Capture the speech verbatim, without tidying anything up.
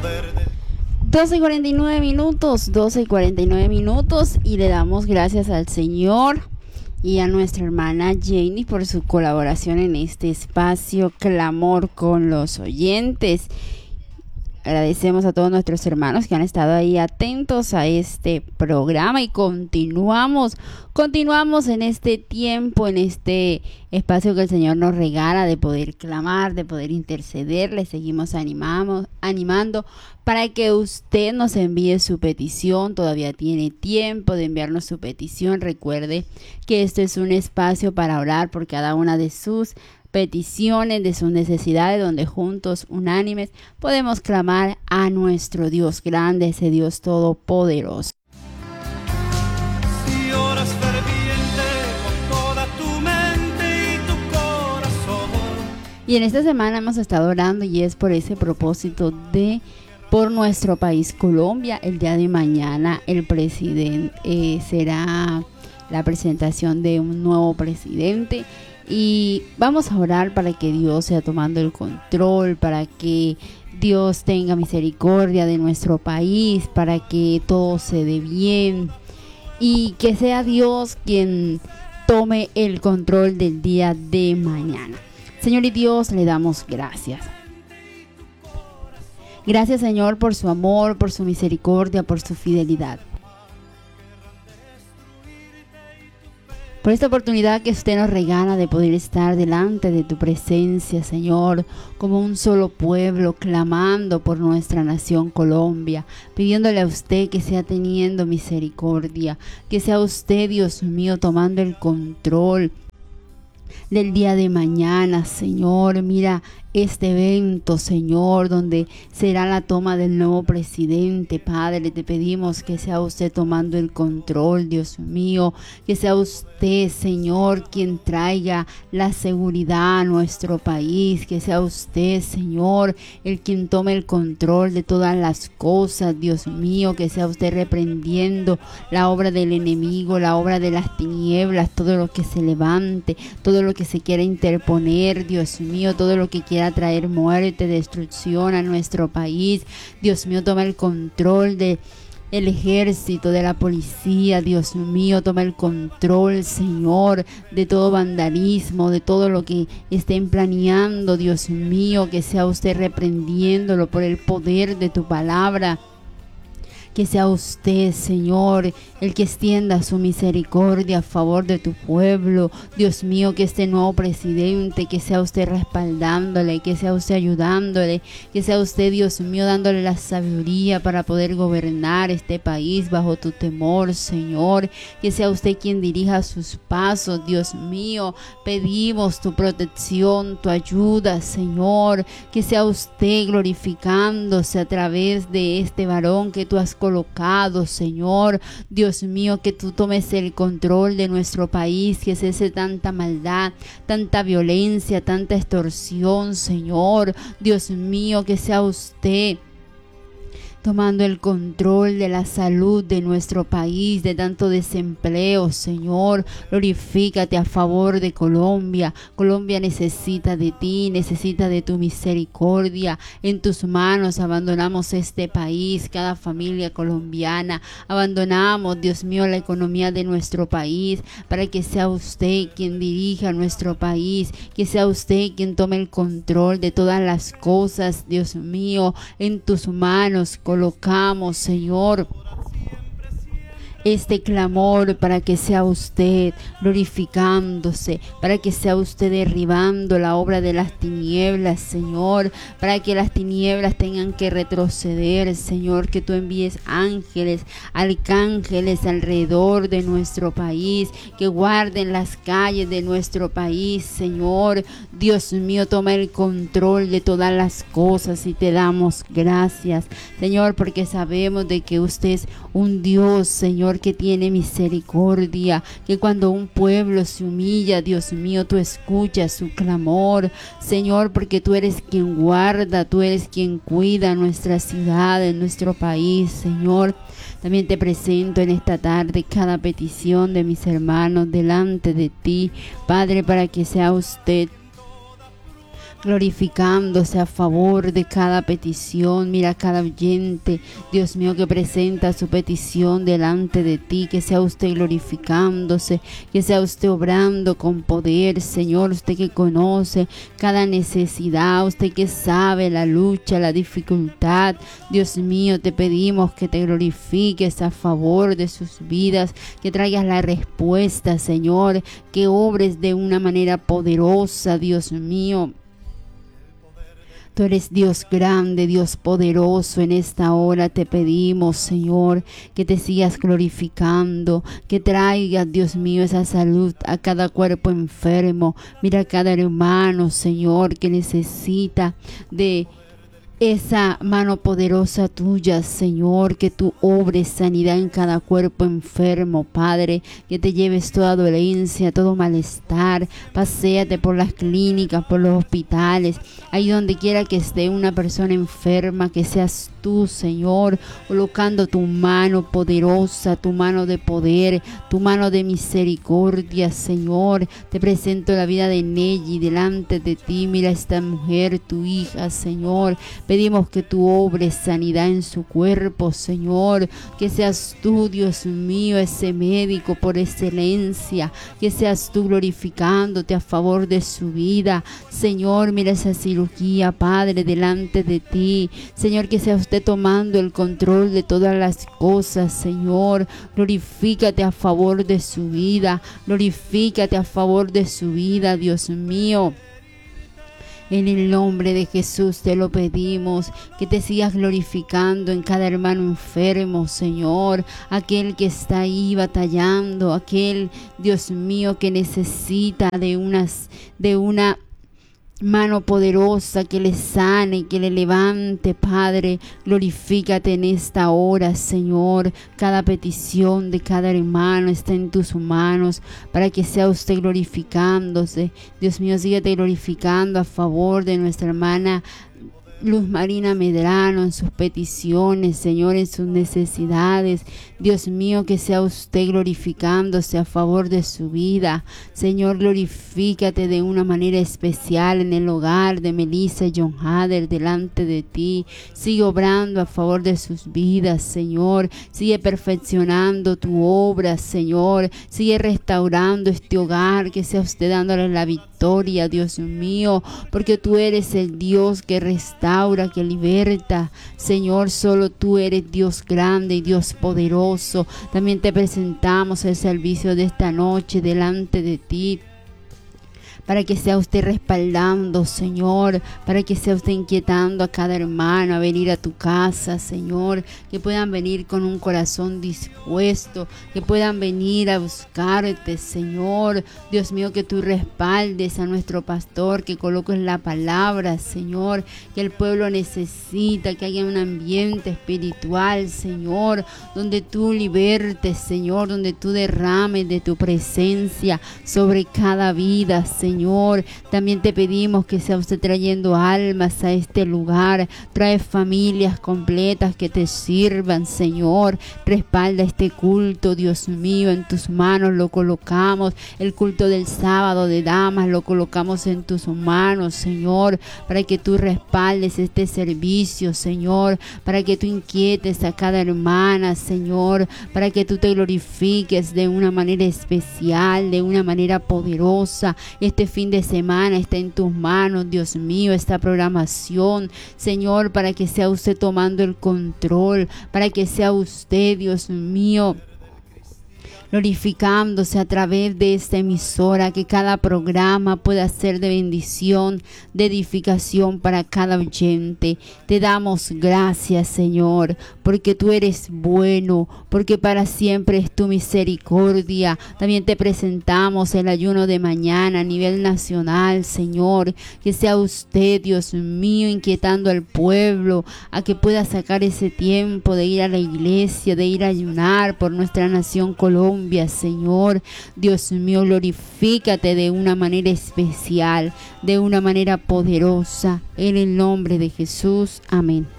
doce y cuarenta y nueve minutos, doce y cuarenta y nueve minutos, y le damos gracias al Señor y a nuestra hermana Jenny por su colaboración en este espacio Clamor con los oyentes. Agradecemos a todos nuestros hermanos que han estado ahí atentos a este programa y continuamos, continuamos en este tiempo, en este espacio que el Señor nos regala de poder clamar, de poder interceder. Le seguimos animamos, animando para que usted nos envíe su petición. Todavía tiene tiempo de enviarnos su petición. Recuerde que esto es un espacio para orar por cada una de sus peticiones, de sus necesidades, donde juntos, unánimes, podemos clamar a nuestro Dios grande, ese Dios todopoderoso. Si oras ferviente con toda tu mente y tu corazón. Y en esta semana hemos estado orando, y es por ese propósito de por nuestro país Colombia. El día de mañana el presidente eh, será la presentación de un nuevo presidente. Y vamos a orar para que Dios sea tomando el control, para que Dios tenga misericordia de nuestro país, para que todo se dé bien y que sea Dios quien tome el control del día de mañana. Señor y Dios, le damos gracias. Gracias, Señor, por su amor, por su misericordia, por su fidelidad. Por esta oportunidad que usted nos regala de poder estar delante de tu presencia, Señor, como un solo pueblo, clamando por nuestra nación Colombia, pidiéndole a usted que sea teniendo misericordia, que sea usted, Dios mío, tomando el control del día de mañana, Señor. Mira este evento, Señor, donde será la toma del nuevo presidente. Padre, te pedimos que sea usted tomando el control, Dios mío, que sea usted, Señor, quien traiga la seguridad a nuestro país, que sea usted, Señor, el quien tome el control de todas las cosas, Dios mío, que sea usted reprendiendo la obra del enemigo, la obra de las tinieblas, todo lo que se levante, todo lo que se quiera interponer, Dios mío, todo lo que quiera traer muerte, destrucción a nuestro país. Dios mío, toma el control de el ejército, de la policía. Dios mío, toma el control, Señor, de todo vandalismo, de todo lo que estén planeando. Dios mío, que sea usted reprendiéndolo por el poder de tu palabra. Que sea usted, Señor, el que extienda su misericordia a favor de tu pueblo. Dios mío, que este nuevo presidente, que sea usted respaldándole, que sea usted ayudándole, que sea usted, Dios mío, dándole la sabiduría para poder gobernar este país bajo tu temor, Señor. Que sea usted quien dirija sus pasos, Dios mío. Pedimos tu protección, tu ayuda, Señor. Que sea usted glorificándose a través de este varón que tú has colocado, Señor. Dios mío, que tú tomes el control de nuestro país, que cese tanta maldad, tanta violencia, tanta extorsión, Señor. Dios mío, que sea usted tomando el control de la salud de nuestro país, de tanto desempleo, Señor. Glorifícate a favor de Colombia. Colombia necesita de ti, necesita de tu misericordia. En tus manos abandonamos este país, cada familia colombiana. Abandonamos, Dios mío, la economía de nuestro país, para que sea usted quien dirija nuestro país, que sea usted quien tome el control de todas las cosas, Dios mío. En tus manos colocamos, Señor, este clamor, para que sea usted glorificándose, para que sea usted derribando la obra de las tinieblas, Señor, para que las tinieblas tengan que retroceder, Señor. Que tú envíes ángeles, arcángeles alrededor de nuestro país, que guarden las calles de nuestro país, Señor. Dios mío, toma el control de todas las cosas y te damos gracias, Señor, porque sabemos de que usted es un Dios, Señor, que tiene misericordia, que cuando un pueblo se humilla, Dios mío, tú escuchas su clamor, Señor, porque tú eres quien guarda, tú eres quien cuida nuestra ciudad, en nuestro país, Señor. También te presento en esta tarde cada petición de mis hermanos delante de ti, Padre, para que sea usted glorificándose a favor de cada petición. Mira cada oyente, Dios mío, que presenta su petición delante de ti, que sea usted glorificándose, que sea usted obrando con poder, Señor, usted que conoce cada necesidad, usted que sabe la lucha, la dificultad. Dios mío, te pedimos que te glorifiques a favor de sus vidas, que traigas la respuesta, Señor, que obres de una manera poderosa, Dios mío. Tú eres Dios grande, Dios poderoso. En esta hora te pedimos, Señor, que te sigas glorificando, que traigas, Dios mío, esa salud a cada cuerpo enfermo. Mira a cada hermano, Señor, que necesita de esa mano poderosa tuya, Señor, que tú obres sanidad en cada cuerpo enfermo, Padre, que te lleves toda dolencia, todo malestar. Paséate por las clínicas, por los hospitales, ahí donde quiera que esté una persona enferma, que seas tú, Señor, colocando tu mano poderosa, tu mano de poder, tu mano de misericordia, Señor. Te presento la vida de Nelly delante de ti. Mira esta mujer, tu hija, Señor. Pedimos que tú obres sanidad en su cuerpo, Señor, que seas tú, Dios mío, ese médico por excelencia, que seas tú glorificándote a favor de su vida. Señor, mira esa cirugía, Padre, delante de ti. Señor, que sea usted tomando el control de todas las cosas, Señor. Glorifícate a favor de su vida, glorifícate a favor de su vida, Dios mío. En el nombre de Jesús te lo pedimos, que te sigas glorificando en cada hermano enfermo, Señor, aquel que está ahí batallando, aquel, Dios mío, que necesita de unas, de una mano poderosa que le sane, que le levante, Padre. Glorifícate en esta hora, Señor. Cada petición de cada hermano está en tus manos para que sea usted glorificándose. Dios mío, síguete glorificando a favor de nuestra hermana Luz Marina Medrano, en sus peticiones, Señor, en sus necesidades. Dios mío, que sea usted glorificándose a favor de su vida. Señor, glorifícate de una manera especial en el hogar de Melissa y John Hader delante de ti. Sigue obrando a favor de sus vidas, Señor. Sigue perfeccionando tu obra, Señor. Sigue restaurando este hogar, que sea usted dándole la victoria, Dios mío, porque tú eres el Dios que restaura, que liberta. Señor, solo tú eres Dios grande y Dios poderoso. También te presentamos el servicio de esta noche delante de ti, para que sea usted respaldando, Señor, para que sea usted inquietando a cada hermano a venir a tu casa, Señor, que puedan venir con un corazón dispuesto, que puedan venir a buscarte, Señor. Dios mío, que tú respaldes a nuestro pastor, que coloques la palabra, Señor, que el pueblo necesita, que haya un ambiente espiritual, Señor, donde tú libertes, Señor, donde tú derrames de tu presencia sobre cada vida, Señor. Señor, también te pedimos que sea usted trayendo almas a este lugar. Trae familias completas que te sirvan, Señor. Respalda este culto, Dios mío, en tus manos lo colocamos. El culto del sábado de damas lo colocamos en tus manos, Señor, para que tú respaldes este servicio, Señor, para que tú inquietes a cada hermana, Señor, para que tú te glorifiques de una manera especial, de una manera poderosa. Este fin de semana está en tus manos, Dios mío, esta programación, Señor, para que sea usted tomando el control, para que sea usted, Dios mío, glorificándose a través de esta emisora, que cada programa pueda ser de bendición, de edificación para cada oyente. Te damos gracias, Señor, porque tú eres bueno, porque para siempre es tu misericordia. También te presentamos el ayuno de mañana a nivel nacional, Señor, que sea usted, Dios mío, inquietando al pueblo a que pueda sacar ese tiempo de ir a la iglesia, de ir a ayunar por nuestra nación Colombia. Señor, Dios mío, glorifícate de una manera especial, de una manera poderosa, en el nombre de Jesús. Amén.